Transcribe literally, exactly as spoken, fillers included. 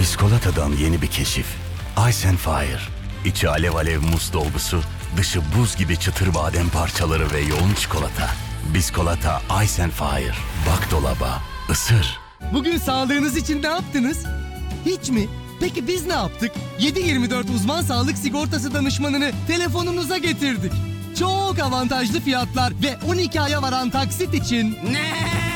Biskolata'dan yeni bir keşif. Ice and Fire. İçi alev alev muz dolgusu, dışı buz gibi çıtır badem parçaları ve yoğun çikolata. Biskolata Ice and Fire. Bak dolaba, ısır. Bugün sağlığınız için ne yaptınız? Hiç mi? Peki biz ne yaptık? yedi yirmi dört uzman sağlık sigortası danışmanını telefonunuza getirdik. Çok avantajlı fiyatlar ve on iki aya varan taksit için... Ne?